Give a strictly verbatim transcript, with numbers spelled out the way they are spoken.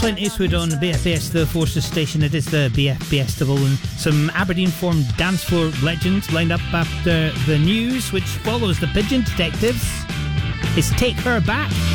Clint Eastwood on B F B S, the Forces station. It is the B F B S double, and some Aberdeen-formed dance floor legends lined up after the news, which follows the Pigeon Detectives. It's Take Her Back.